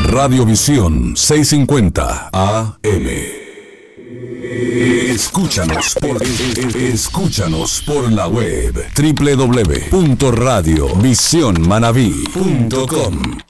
Radiovisión 650 AM. Escúchanos por la web www.radiovisionmanaví.com.